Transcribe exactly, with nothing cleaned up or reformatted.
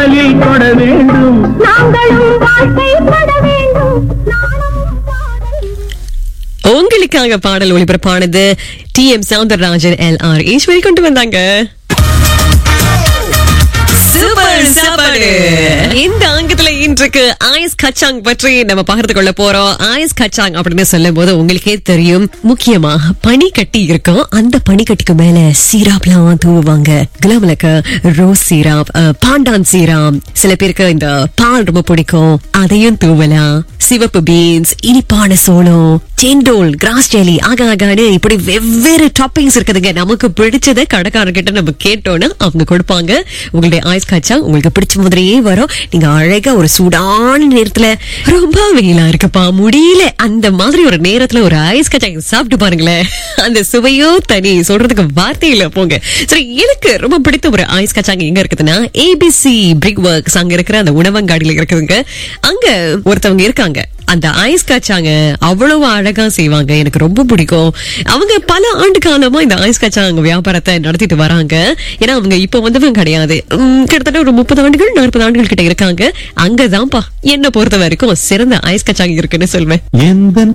காலில் தொட வேண்டும், நாங்களும் வாழ்க்கைப்பட வேண்டும். உங்களுக்காக பாடல் ஒளிபரப்பானது D M Soundararajan L R Eswari கொண்டு வந்தாங்க. சூப்பர் சாப்பாடு. இந்த அங்கத்துல இன்றைக்கு ஐஸ் கச்சாங் பற்றி நம்ம பகிர்ந்து கொள்ள போறோம். ஐஸ் கச்சாங் அப்படின்னு சொல்லும் போது உங்களுக்கே தெரியும், முக்கியமா பனிக்கட்டி இருக்கும். அந்த பனிக்கட்டிக்கு மேல சீராப்லாம் தூவுவாங்க. குலாமலக்க, ரோஸ் சீராப், பாண்டான் சீராப். சில பேருக்கு இந்த பால் ரொம்ப பிடிக்கும், அதையும் தூவலாம். சிவப்பு பீன்ஸ், இனிப்பான சோளம், செண்டோல், கிராஸ் ஜெலி, ஆக ஆகான்னு இப்படி வெவ்வேறு டாப்பிங்ஸ் இருக்குதுங்க. நமக்கு பிடிச்சதை கடைக்காரர்கிட்ட நம்ம கேட்டோம்னா அவங்க கொடுப்பாங்க. உங்களுடைய ஐஸ் காய்ச்சா உங்களுக்கு பிடிச்ச மாதிரியே வரும். நீங்க அழகா ஒரு சூடான நேரத்துல ரொம்ப வெயிலா இருக்குப்பா முடியல, அந்த மாதிரி ஒரு நேரத்துல ஒரு ஐஸ் காய்ச்சா சாப்பிட்டு பாருங்களேன். அந்த சுவையோ தனி, சொல்றதுக்கு வார்த்தை இல்ல போங்க. சரி, எனக்கு ரொம்ப பிடித்த ஒரு ஐஸ் காய்ச்சாங்க எங்க இருக்குதுன்னா ஏபிசி பிரிக் ஒர்க்ஸ் அங்க இருக்கிற அந்த உணவங்காடியில இருக்குதுங்க. அங்க ஒருத்தவங்க இருக்காங்க, அந்த ஐஸ் காய்ச்சாங்க அவ்வளவு அழகா செய்வாங்க. எனக்கு ரொம்ப பிடிக்கும். அவங்க பல ஆண்டு காலமா இந்த ஐஸ் காய்ச்சாங்க வியாபாரத்தை நடத்திட்டு வராங்க. ஏன்னா அவங்க இப்ப வந்தவங்க கிடையாது. கிட்டத்தட்ட ஒரு முப்பது ஆண்டுகள் நாற்பது ஆண்டுகள் கிட்ட இருக்காங்க. அங்கதான்ப்பா என்ன பொறுத்த வரைக்கும் சிறந்த ஐஸ் காய்ச்சாங்க இருக்குன்னு சொல்வேன். எந்த